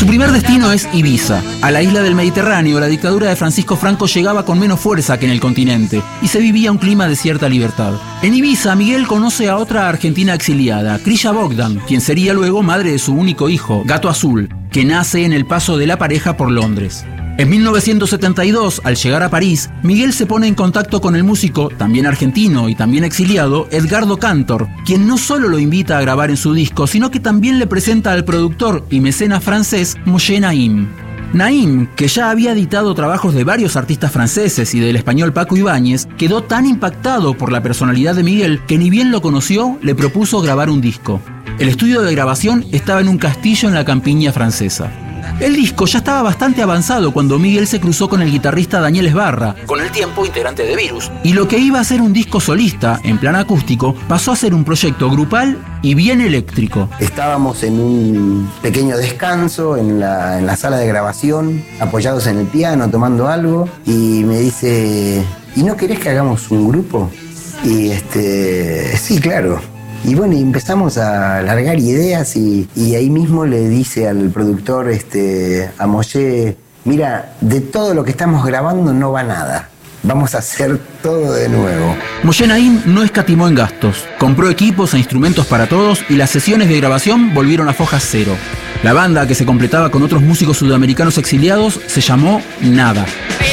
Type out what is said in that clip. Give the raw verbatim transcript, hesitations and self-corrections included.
Su primer destino es Ibiza. A la isla del Mediterráneo, la dictadura de Francisco Franco llegaba con menos fuerza que en el continente y se vivía un clima de cierta libertad. En Ibiza, Miguel conoce a otra argentina exiliada, Krilla Bogdan, quien sería luego madre de su único hijo, Gato Azul, que nace en el paso de la pareja por Londres. En mil novecientos setenta y dos, al llegar a París, Miguel se pone en contacto con el músico, también argentino y también exiliado, Edgardo Cantor, quien no solo lo invita a grabar en su disco, sino que también le presenta al productor y mecenas francés Moshe Naim. Naim, que ya había editado trabajos de varios artistas franceses y del español Paco Ibáñez, quedó tan impactado por la personalidad de Miguel que ni bien lo conoció, le propuso grabar un disco. El estudio de grabación estaba en un castillo en la campiña francesa. El disco ya estaba bastante avanzado cuando Miguel se cruzó con el guitarrista Daniel Esbarra, con el tiempo integrante de Virus, y lo que iba a ser un disco solista, en plan acústico, pasó a ser un proyecto grupal y bien eléctrico. Estábamos en un pequeño descanso en la, en la sala de grabación, apoyados en el piano, tomando algo, y me dice, ¿y no querés que hagamos un grupo? Y este, sí, claro. Y bueno, y empezamos a largar ideas y, y ahí mismo le dice al productor, este, a Moshe, mira, de todo lo que estamos grabando no va nada. Vamos a hacer todo de nuevo. Moshe Naim no escatimó en gastos. Compró equipos e instrumentos para todos y las sesiones de grabación volvieron a foja cero. La banda, que se completaba con otros músicos sudamericanos exiliados, se llamó Nada.